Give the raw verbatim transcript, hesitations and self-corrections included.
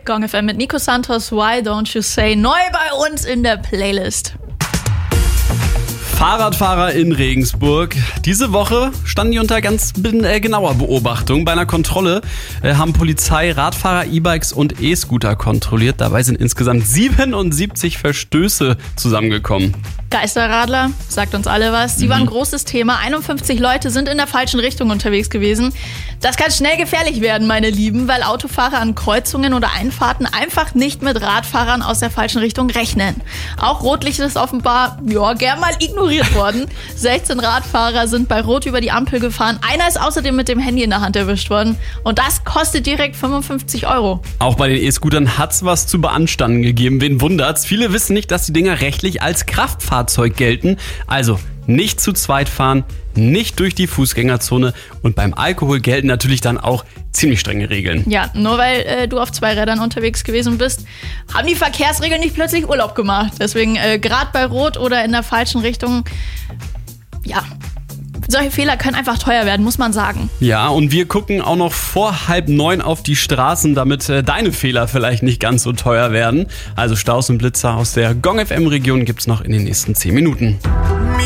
Gong F M mit Nico Santos, Why Don't You Say, neu bei uns in der Playlist. Fahrradfahrer in Regensburg. Diese Woche standen die unter ganz äh, genauer Beobachtung. Bei einer Kontrolle äh, haben Polizei Radfahrer, E-Bikes und E-Scooter kontrolliert. Dabei sind insgesamt siebenundsiebzig Verstöße zusammengekommen. Geisterradler, sagt uns alle was. Die mhm. waren ein großes Thema. einundfünfzig Leute sind in der falschen Richtung unterwegs gewesen. Das kann schnell gefährlich werden, meine Lieben, weil Autofahrer an Kreuzungen oder Einfahrten einfach nicht mit Radfahrern aus der falschen Richtung rechnen. Auch Rotlicht ist offenbar, ja, gern mal ignoriert worden. sechzehn Radfahrer sind bei Rot über die Ampel gefahren. Einer ist außerdem mit dem Handy in der Hand erwischt worden. Und das kostet direkt fünfundfünfzig Euro. Auch bei den E-Scootern hat's was zu beanstanden gegeben. Wen wundert's? Viele wissen nicht, dass die Dinger rechtlich als Kraftfahrzeug gelten. Also nicht zu zweit fahren, nicht durch die Fußgängerzone und beim Alkohol gelten natürlich dann auch ziemlich strenge Regeln. Ja, nur weil äh, du auf zwei Rädern unterwegs gewesen bist, haben die Verkehrsregeln nicht plötzlich Urlaub gemacht. Deswegen äh, gerade bei Rot oder in der falschen Richtung, ja, solche Fehler können einfach teuer werden, muss man sagen. Ja, und wir gucken auch noch vor halb neun auf die Straßen, damit äh, deine Fehler vielleicht nicht ganz so teuer werden. Also Staus und Blitzer aus der Gong F M Region gibt's noch in den nächsten zehn Minuten.